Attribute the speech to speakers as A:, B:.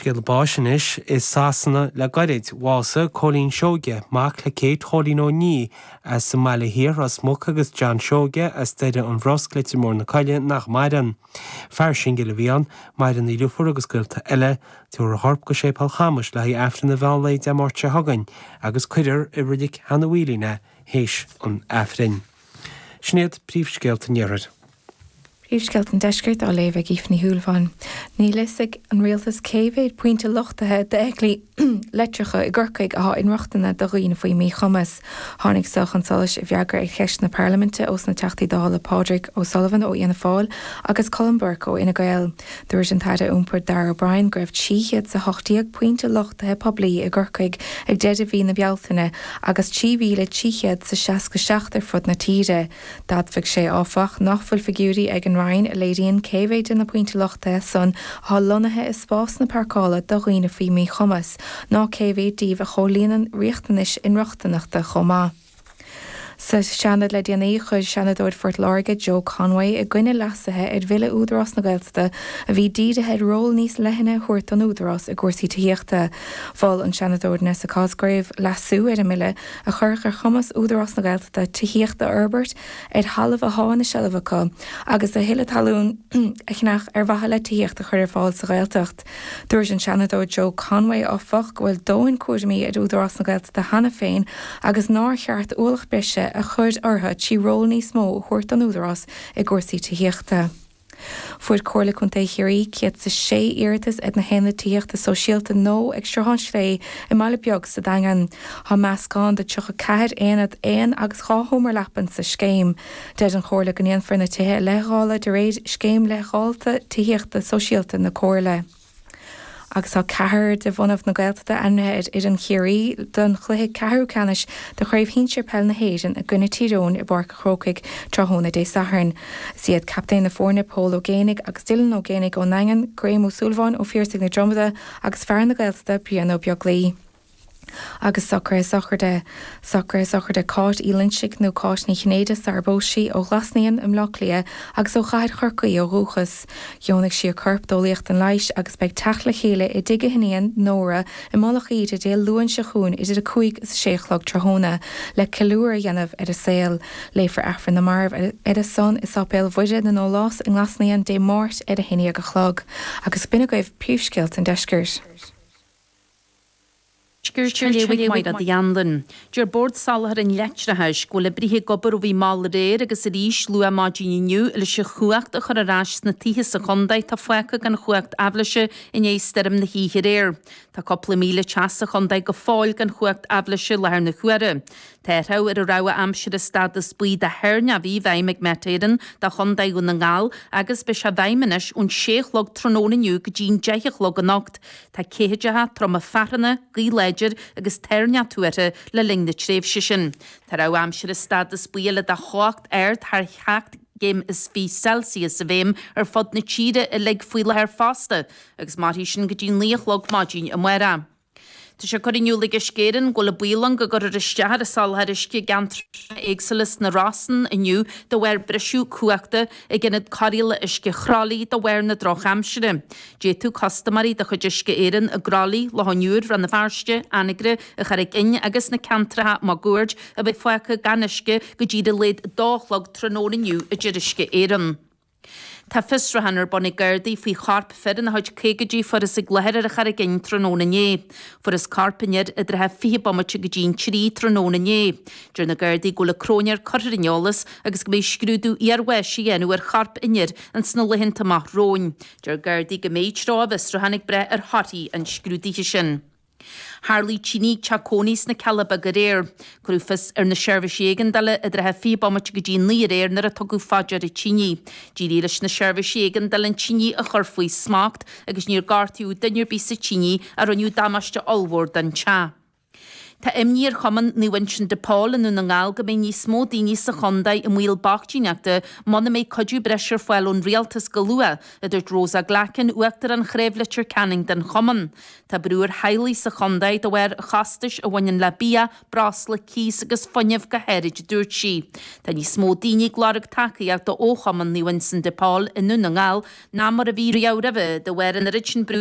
A: Scil Báisinis is Sasana le Gorid Wasa Colleen Shoge Mark le Kate Holino Ní as sa Mala Hir as Muck agus John Shoge as deide an Vrosklitzer mór na Caile nach Maidan. Fear sin gile bhíon Maidan í luúfur agus gilta eile tuair a harp go sé palchamas le hí aftan na bhealléid de mórte hagan agus cuidir I ridic hana bhuilíne héis an afrin. Snéad príomhscéalta nearad.
B: Príomhscéalta deisgurt á léibh gífní húlfáin. Ní lisig an rialtas cévéid puinte lochtathe de eiclí leitrecha I ggurcaig á inreachtainna do riona faoi mí chumas. Tháinig soch an solas I bheagar ag cheist na Parlamente os na teachtaí dála Padraig O'Sullivan ó Ianna Fáil agus Colin Burke ó Ina Gael. Dúirt an taide úmpur Dara O'Brien greibh tíchiad sa 80 puinte lochtathe poblí I ggurcaig ag dead a bhí na bealtaine agus tíhíle tíchiad sa 67 fud na tíre. D'admhaigh sé áfach nachfuil figúrí ag an Ryan a léiríonn cévéid in na puinte lochtathe son há lonathe is spás na parcála do riona faoi mí chumas. Ná cévéid díomh a cholíonn riachtanis inreachtanachta chomá. Sa seanad le déanaí chuid seanadóid Fort Larga Joe Conway a gcuine lasathe ag bhile údarás na Gaeltachta a bhí dídathe ról níos leithine chuirt an údarás a gcuirsaí tíochta. Bhil an seanadóid na sa Cosgrave lasú ar a mille a church ar chumas údarás na Gaeltachta tíochta Herbert ag halamh a háin na Seileacha agus a hiile talún a chnach ar bhatha le tíochta chuir fáil sa Gaeltacht. Dúirt an seanadóid Joe Conway á fach go bhfuil dóin cuairmí ag údarás na Gaeltachta hana féin agus ná cheart uallach bise a chud ortha tí ról níos mó chuirt an údarás I gcuirsaí tíochta. Fuair cóirla chun chéirí ciad sa 6 iartas ag na héanna tíochta sosialta nó ag strahan slé I mala beag sa dagan há meascán de tucha cead éanad éan agus cháthómar lepan sa scéim. Dead an chóirla go níon fearna tuthe leála de réad scéim leáilta tíochta sosialta na cóirla. Agus á cethir de bhunamh na Gaeltachta anhead ar an chéirí don chluthe cethú canis de chraibh hínseir pell na héireann a gcuine tíreón I barca chrócaig tráthnóna dé Saharn. Siad captain na fórna Paul O'Génig agus Dylan O'Génig ó Nangan, Graham O'Sullivan ó Fíorsaigh na Dromada agus fear na Gaeltachta Brianna Beag Lí. Agus soccer de cát ílansigh nó cát ní chnéide sarbósí ó glasnaíon Lachlia agus ó chaid chorcaí ó rúchas. Dheonach sí a corp dólaíocht an leiis agus beag teachla chéile I dige hinaíon nóra I málach iad a déal luan se chuún idir a cuaig is séchlog tráthnóna le ceúir dhéanamh ar a saoil léfar afran na marmh ar a son is ápéil bhuiide na nólás in glasnaíon dé mórt ar a hine a go chlog agus binne goibh príomhscéalt an deisgirt.
C: Sgurtir léigh maid a dhéanlan. Dúir bord salthar an leitretheis go le brithe gobar ó bhí mála réir agus a ríis lu a mádíniu le se chuacht a chur arás na títhe sa chundaid tá foicha gan chuacht ablaise in éis stem na híhe réir. Tá coppla míle teas a chundaid go fáil gan chuacht ablaise lethar na chuire. Téirtha ar a rá amsir a stad a spí de herna bhí bhaimig metéiran da chundaid ún na ngáil agus be se bhaimenis ún séchlog trónónaniu go dín deichlog an nacht. Tá céideatha trom a farranna gí leidir agus teirne tuaire le ling na tréimhse sin. Tá rá amsir a stad a spíile de chácht air tar cheacht géim is fí Celsius a bhéim ar fod na tíre I lig fuile ar fásta agus martí sin go dín líochlog mádín a muire. Tá sé chuirniu le scéan go le bílang go gur istead a salthar isci gantra éagsalas na rásan iniu do bhhair breisiú cuaachta I gginad caríla isci chrálaí do bhhair na droch amsire. Dé tú costamarí de chud isci éan a grálaí le haniuúr ran na bharste anigre a charig in agus na cantrathe má gúirt a bheith foicha gan isci go ddíad a léad dálog trónónaniu a dtíir isci éan. Tá fisrahannar bonnig gardaí faoi charp fedan na haid cégadí for is gléir a charig in trónóna né. For is carpinir a dre fi bommate go dín trí trónóna né. Dúir na gardaí go le crónear chorinolalas agus go méid scrúdú arhaisi enú ar charp inir an sna lehin tamach róin. Dúir gardaí go méid rá fisrahannig bre ar hartaí an scrúdíthe sin. Harlí Chini Chacónís na Calaba go réir. Grúfas ar na seirbhíségan dala a dre fi bommate go dín lí réir nar a tugu fáidir I Chini. Dírí leis na seirbhíségan dal an Chini a chur faoi smacht agus níor gartiú dainir bí sa Chini a roniu damaiste olmhór den cha. Tá imníor chuman nuhain sin de Paul in na ngáil go mé níos mó daoine sa chundaid I mhuiil bachtíneachta mana mé codú breisir foiil ón rialtas go lua a dúirt Rosa Glachan uachtar an chréibhlitir canning den chuman. Tá brúr heilaí sa chundaid do bhhair chastais a bhain le bia, brasla, cís agus funineh go heirid dúirt si. Tá níos mó daoine glárag tacaí ag do óchaman nuhain sin de Paul in na ngáil ná mar a bhí riabh de bhhair an ritin brú